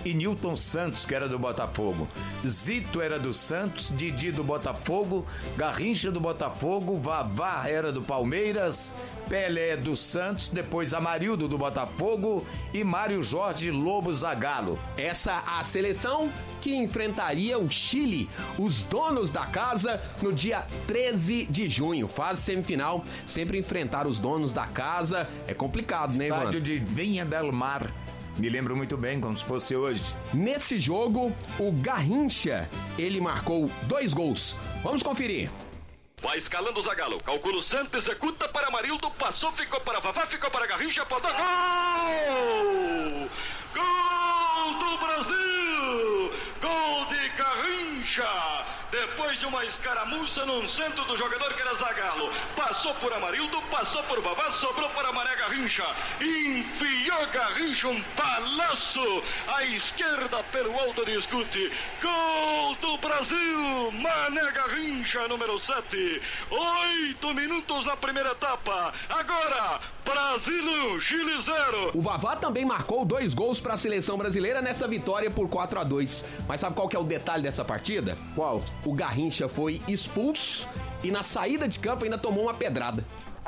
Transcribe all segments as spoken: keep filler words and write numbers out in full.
e Nilton Santos, que era do Botafogo. Zito era do Santos, Didi do Botafogo, Garrincha do Botafogo, Vavá era do Palmeiras, Pelé do Santos, depois Amarildo do Botafogo e Mário Jorge Lobo Zagallo. Essa a seleção que enfrentaria o Chile, os donos da casa, no dia treze de junho. Fase semifinal, sempre enfrentar os donos da casa é complicado, né, Ivan? Estádio de Vinha del Mar. Me lembro muito bem, como se fosse hoje. Nesse jogo, o Garrincha, ele marcou dois gols. Vamos conferir. Vai escalando o Zagallo, calcula o Santos, executa para Amarildo, passou, ficou para Vavá, ficou para Garrincha, apontou, gol! Gol do Brasil! Gol de Garrincha! Depois de uma escaramuça no centro do jogador que era Zagallo, passou por Amarildo, passou por Vavá, sobrou para Mané Garrincha, enfiou Garrincha um balaço à esquerda pelo alto de escute. Gol do Brasil! Mané Garrincha, número sete. Oito minutos na primeira etapa. Agora, Brasil um, Chile zero. O Vavá também marcou dois gols para a seleção brasileira nessa vitória por quatro a dois. Mas sabe qual que é o detalhe dessa partida? Qual? O Garrincha foi expulso e na saída de campo ainda tomou uma pedrada.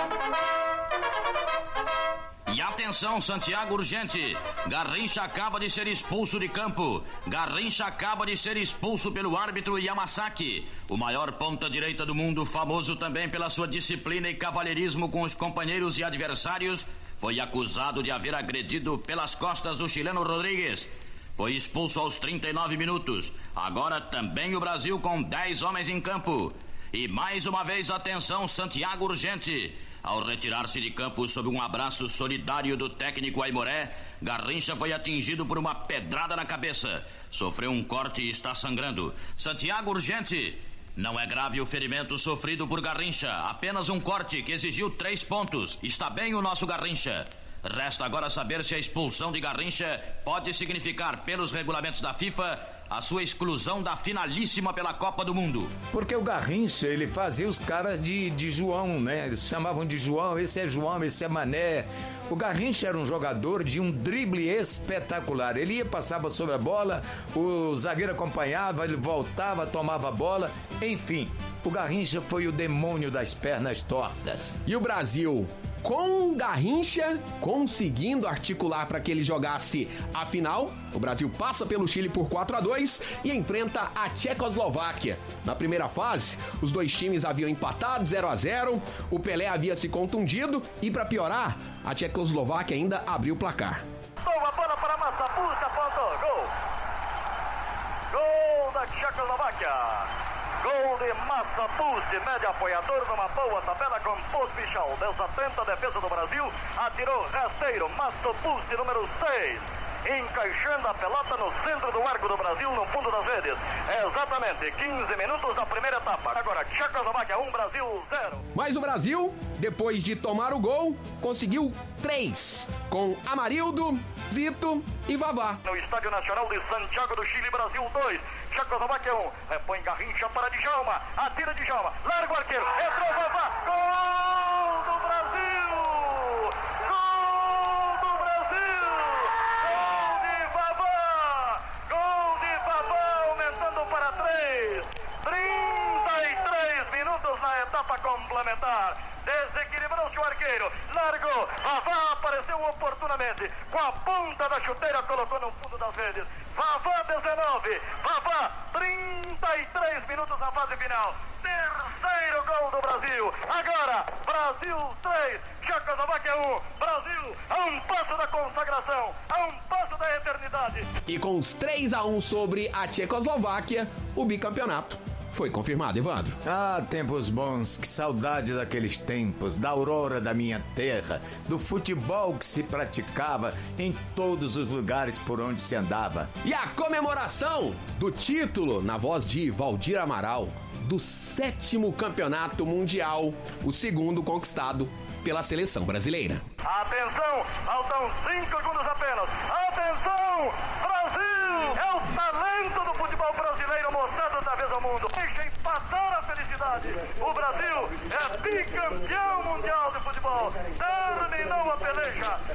E atenção, Santiago urgente. Garrincha acaba de ser expulso de campo. Garrincha acaba de ser expulso pelo árbitro Yamasaki, o maior ponta-direita do mundo, famoso também pela sua disciplina e cavalheirismo com os companheiros e adversários. Foi acusado de haver agredido pelas costas o chileno Rodrigues. Foi expulso aos trinta e nove minutos. Agora também o Brasil com dez homens em campo. E mais uma vez, atenção, Santiago urgente. Ao retirar-se de campo sob um abraço solidário do técnico Aimoré, Garrincha foi atingido por uma pedrada na cabeça. Sofreu um corte e está sangrando. Santiago urgente. Não é grave o ferimento sofrido por Garrincha, apenas um corte que exigiu três pontos. Está bem o nosso Garrincha. Resta agora saber se a expulsão de Garrincha pode significar, pelos regulamentos da FIFA, a sua exclusão da finalíssima pela Copa do Mundo. Porque o Garrincha, ele fazia os caras de, de João, né? Eles chamavam de João, esse é João, esse é Mané. O Garrincha era um jogador de um drible espetacular. Ele ia, passava sobre a bola, o zagueiro acompanhava, ele voltava, tomava a bola, enfim. O Garrincha foi o demônio das pernas tortas. E o Brasil, com o Garrincha conseguindo articular para que ele jogasse a final, o Brasil passa pelo Chile por quatro a dois e enfrenta a Tchecoslováquia. Na primeira fase, os dois times haviam empatado zero a zero, o Pelé havia se contundido e, para piorar, a Tchecoslováquia ainda abriu o placar. Toma a bola para Massapus, apontou, gol! Gol da Tchecoslováquia! Gol de Massapus, médio apoiador numa boa tabela com Pospichal. Desatenta a defesa do Brasil, atirou rasteiro, Massapus, número seis. Encaixando a pelota no centro do arco do Brasil, no fundo das redes. Exatamente, quinze minutos da primeira etapa. Agora, Tchecoslováquia um, Brasil zero. Mas o Brasil, depois de tomar o gol, conseguiu três, com Amarildo, Zito e Vavá. No Estádio Nacional de Santiago do Chile, Brasil dois, Tchecoslováquia um. Repõe Garrincha para Djalma, atira Djalma, larga o arqueiro, entrou Vavá, gol do Brasil! Gol do Brasil! Gol de Vavá! Gol de Vavá, aumentando para três. trinta e três minutos na etapa complementar. Desequilibrou-se o arqueiro, largou, Vavá apareceu oportunamente, com a ponta da chuteira colocou no fundo das redes. Vavá dezenove, Vavá trinta e três minutos na fase final. Terceiro gol do Brasil. Agora, Brasil três, Tchecoslováquia um. Brasil a um passo da consagração, a um passo da eternidade. E com os três a um sobre a Tchecoslováquia, o bicampeonato foi confirmado, Evandro. Ah, tempos bons, que saudade daqueles tempos, da aurora da minha terra, do futebol que se praticava em todos os lugares por onde se andava. E a comemoração do título, na voz de Valdir Amaral, do sétimo campeonato mundial, o segundo conquistado pela seleção brasileira. Atenção, faltam cinco segundos apenas. Atenção, Brasil! É o talento do futebol brasileiro mostrado outra vez ao mundo. Deixa empatar a felicidade. O Brasil é bicampeão mundial de futebol. Terminou a peleja.